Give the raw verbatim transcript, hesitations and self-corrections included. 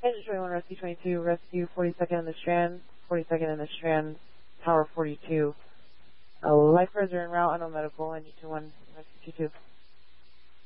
Engine twenty-one, Rescue twenty-two, Rescue forty-second in the Strand, forty-second in the Strand, Tower forty-two. Uh, lifeguards are en route, unknown medical, Engine twenty-one, Rescue two two.